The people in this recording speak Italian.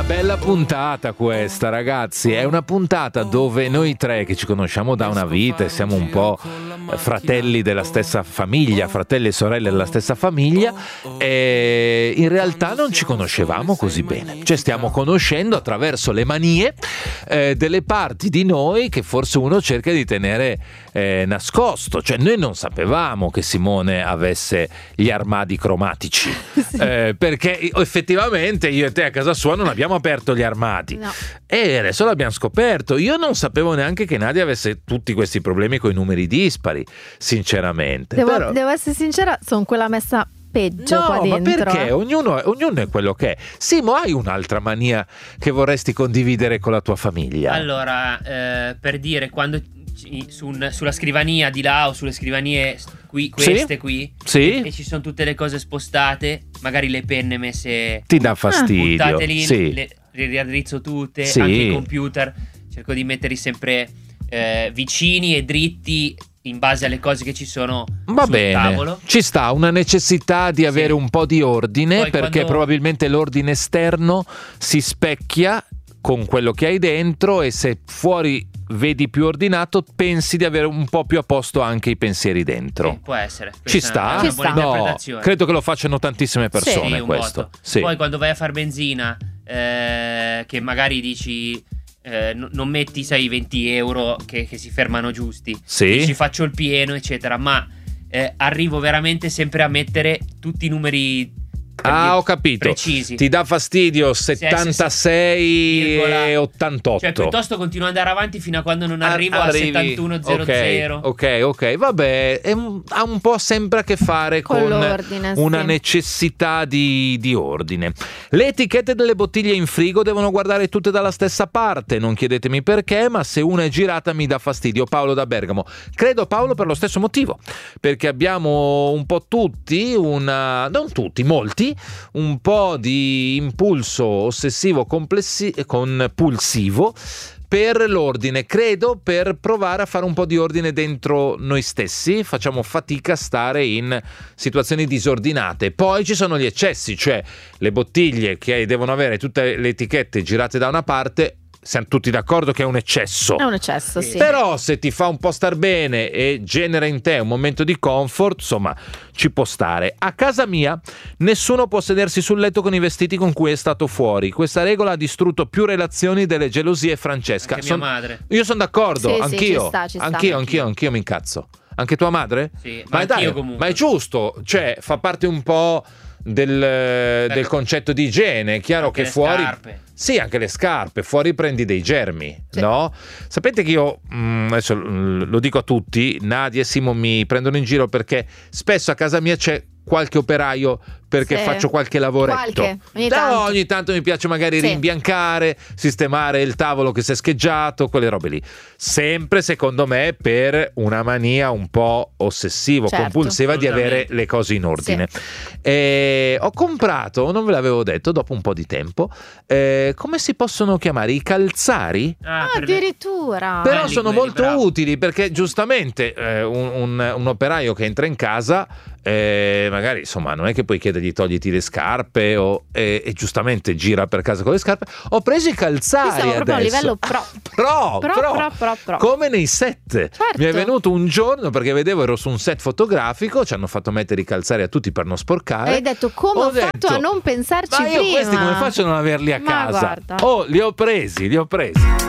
bella puntata questa, ragazzi. È una puntata dove noi tre che ci conosciamo da una vita e siamo un po' fratelli della stessa famiglia, fratelli e sorelle della stessa famiglia, e in realtà non ci conoscevamo così bene. Ci stiamo conoscendo attraverso le manie delle parti di noi che forse uno cerca di tenere nascosto. Cioè, noi non sapevamo che Simone avesse gli armadi cromatici, sì. Perché effettivamente io e te a casa sua non abbiamo aperto gli armadi, no. E adesso l'abbiamo scoperto. Io non sapevo neanche che Nadia avesse tutti questi problemi con i numeri dispari, sinceramente. Devo essere sincera, sono quella messa peggio qua dentro. Ma perché? Ognuno è quello che è. Simo, hai un'altra mania che vorresti condividere con la tua famiglia? Allora, per dire, quando sulla scrivania di là o sulle scrivanie qui, queste qui, sì. E ci sono tutte le cose spostate, magari le penne messe, ti dà fastidio, buttate lì, sì. le riaddrizzo tutte, sì. anche i computer cerco di metterli sempre vicini e dritti in base alle cose che ci sono sul tavolo. Ci sta una necessità di avere un po' di ordine. Poi perché probabilmente l'ordine esterno si specchia con quello che hai dentro, e se fuori vedi più ordinato pensi di avere un po' più a posto anche i pensieri dentro. Sì, può essere. Ci sta? È una buona interpretazione. Credo che lo facciano tantissime persone, sì, questo. Sì. Poi quando vai a far benzina, che magari dici non metti, sai, 20 euro che si fermano giusti, sì. Dici faccio il pieno eccetera, ma arrivo veramente sempre a mettere tutti i numeri ho capito. Precisi. Ti dà fastidio 76 e 88. Cioè, piuttosto continuo ad andare avanti fino a quando non arrivo a 7100. Ok, vabbè, ha un po' sempre a che fare con l'ordine, una sì. necessità di ordine. Le etichette delle bottiglie in frigo devono guardare tutte dalla stessa parte. Non chiedetemi perché, ma se una è girata mi dà fastidio. Paolo da Bergamo. Credo, Paolo, per lo stesso motivo, perché abbiamo un po' tutti non tutti, molti, un po' di impulso ossessivo compulsivo per l'ordine. Credo per provare a fare un po' di ordine dentro noi stessi facciamo fatica a stare in situazioni disordinate. Poi ci sono gli eccessi, cioè le bottiglie che devono avere tutte le etichette girate da una parte. Siamo tutti d'accordo che è un eccesso. È un eccesso, sì. Però se ti fa un po' star bene e genera in te un momento di comfort, insomma, ci può stare. A casa mia nessuno può sedersi sul letto con i vestiti con cui è stato fuori. Questa regola ha distrutto più relazioni delle gelosie. Francesca. Anche mia madre. Io sono d'accordo, sì, anch'io. Sì, ci sta. Anch'io mi incazzo. Anche tua madre? Sì, ma anch'io dai, comunque. ma è giusto, cioè fa parte un po' del concetto di igiene. È chiaro anche che fuori scarpe. Sì, anche le scarpe, fuori prendi dei germi, sì. No? Sapete che io, adesso lo dico a tutti, Nadia e Simo mi prendono in giro perché spesso a casa mia c'è qualche operaio perché faccio qualche lavoretto. Ogni tanto mi piace magari rimbiancare, sistemare il tavolo che si è scheggiato, quelle robe lì. Sempre, secondo me, per una mania un po' ossessivo-compulsiva di avere le cose in ordine. Sì. Ho comprato, non ve l'avevo detto, dopo un po' di tempo, come si possono chiamare? I calzari? Addirittura! Però sono molto utili perché giustamente un operaio che entra in casa magari, insomma, non è che puoi chiedergli togliti le scarpe e giustamente gira per casa con le scarpe. Ho preso i calzari. Siamo proprio adesso a livello pro. Come nei set. Certo. Mi è venuto un giorno perché ero su un set fotografico, ci hanno fatto mettere i calzari a tutti per non sporcare. E hai detto come ho fatto a non pensarci ma io prima? Questi come faccio a non averli a casa? Guarda. Li ho presi.